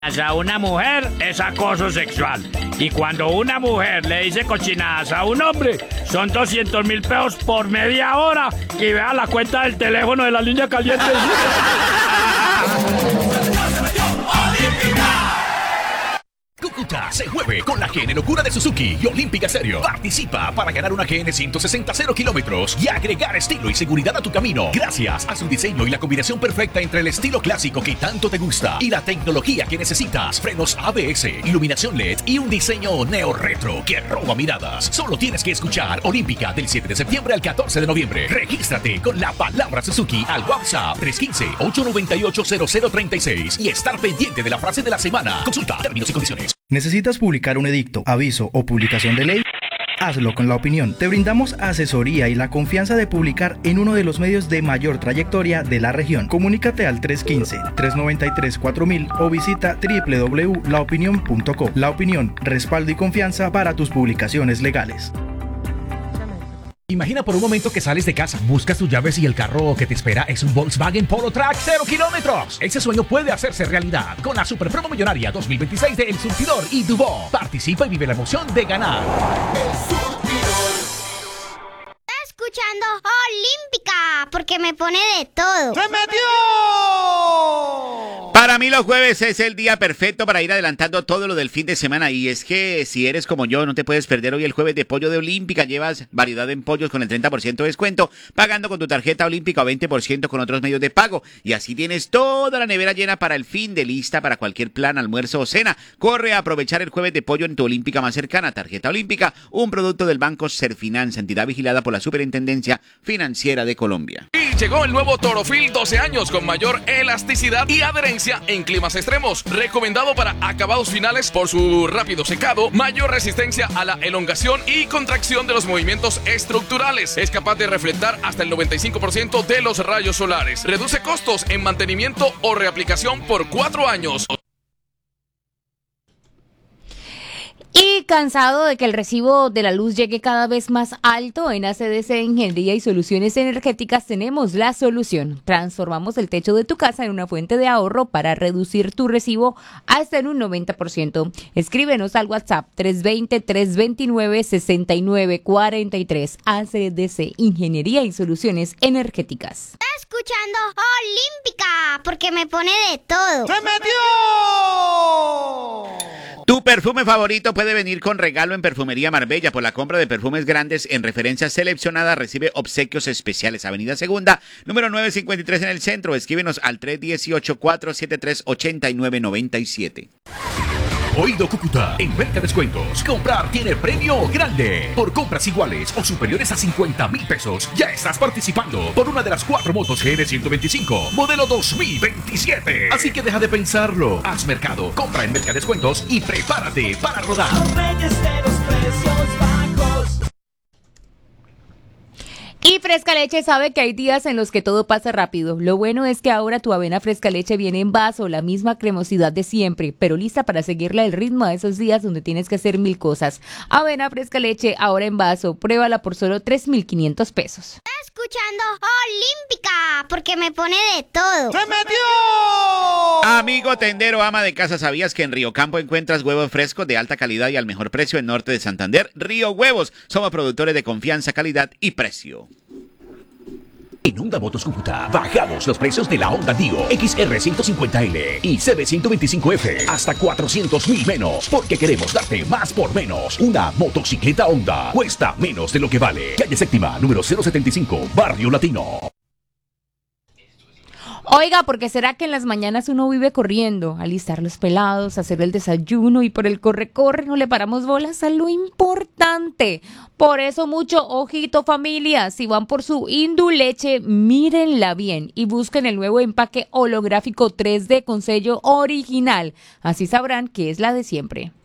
A una mujer es acoso sexual. Y cuando una mujer le dice cochinadas a un hombre, son 200.000 pesos por media hora. Y vea la cuenta del teléfono de la línea caliente. Cúcuta se mueve con la GN Locura de Suzuki y Olímpica Stereo. Participa para ganar una GN 160 0 kilómetros y agregar estilo y seguridad a tu camino. Gracias a su diseño y la combinación perfecta entre el estilo clásico que tanto te gusta y la tecnología que necesitas. Frenos ABS, iluminación LED y un diseño neo-retro que roba miradas. Solo tienes que escuchar Olímpica del 7 de septiembre al 14 de noviembre. Regístrate con la palabra Suzuki al WhatsApp 315-898-0036 y estar pendiente de la frase de la semana. Consulta términos y condiciones. ¿Necesitas publicar un edicto, aviso o publicación de ley? Hazlo con La Opinión. Te brindamos asesoría y la confianza de publicar en uno de los medios de mayor trayectoria de la región. Comunícate al 315-393-4000 o visita www.laopinion.co. La Opinión, respaldo y confianza para tus publicaciones legales. Imagina por un momento que sales de casa, buscas tus llaves y el carro que te espera es un Volkswagen Polo Track 0 kilómetros. Ese sueño puede hacerse realidad con la Super Promo Millonaria 2026 de El Surtidor y Dubó. Participa y vive la emoción de ganar. El Surtidor. Está escuchando Olímpica porque me pone de todo. ¡Se metió! Para mí los jueves es el día perfecto para ir adelantando todo lo del fin de semana, y es que si eres como yo no te puedes perder hoy el jueves de pollo de Olímpica. Llevas variedad en pollos con el 30% de descuento, pagando con tu tarjeta Olímpica o 20% con otros medios de pago, y así tienes toda la nevera llena para el fin de lista para cualquier plan, almuerzo o cena. Corre a aprovechar el jueves de pollo en tu Olímpica más cercana. Tarjeta Olímpica, un producto del Banco Serfinanza, entidad vigilada por la Superintendencia Financiera de Colombia. Y llegó el nuevo Torofil 12 años con mayor elasticidad y adherencia en climas extremos, recomendado para acabados finales por su rápido secado, mayor resistencia a la elongación y contracción de los movimientos estructurales. Es capaz de reflectar hasta el 95% de los rayos solares. Reduce costos en mantenimiento o reaplicación por 4 años. Y cansado de que el recibo de la luz llegue cada vez más alto, en ACDC Ingeniería y Soluciones Energéticas tenemos la solución. Transformamos el techo de tu casa en una fuente de ahorro para reducir tu recibo hasta en un 90%. Escríbenos al WhatsApp 320-329-6943. ACDC Ingeniería y Soluciones Energéticas. Está escuchando Olímpica porque me pone de todo. ¡Se metió! Tu perfume favorito puede venir con regalo en Perfumería Marbella. Por la compra de perfumes grandes en referencias seleccionadas recibe obsequios especiales. Avenida Segunda, número 953 en el centro. Escríbenos al 318-473-8997. Oído Cúcuta, en Merca Descuentos, comprar tiene premio grande. Por compras iguales o superiores a 50.000 pesos, ya estás participando por una de las 4 motos GN 125, modelo 2027. Así que deja de pensarlo. Haz mercado, compra en Merca Descuentos y prepárate para rodar. Y Fresca Leche sabe que hay días en los que todo pasa rápido. Lo bueno es que ahora tu avena Fresca Leche viene en vaso, la misma cremosidad de siempre, pero lista para seguirle el ritmo a esos días donde tienes que hacer 1000 cosas. Avena Fresca Leche ahora en vaso, pruébala por solo 3.500 pesos. Está escuchando Olímpica porque me pone de todo. ¡Se metió! Amigo tendero, ama de casa, ¿sabías que en Río Campo encuentras huevos frescos de alta calidad y al mejor precio en norte de Santander? Río Huevos, somos productores de confianza, calidad y precio. En Honda Motos Cúcuta bajamos los precios de la Honda Dio XR 150L y CB 125F hasta 400.000 menos, porque queremos darte más por menos. Una motocicleta Honda cuesta menos de lo que vale. Calle Séptima, número 075, Barrio Latino. Oiga, ¿por qué será que en las mañanas uno vive corriendo? Alistar los pelados, hacer el desayuno y por el corre-corre no le paramos bolas a lo importante. Por eso mucho ojito, familia. Si van por su Induleche, mírenla bien y busquen el nuevo empaque holográfico 3D con sello original. Así sabrán que es la de siempre.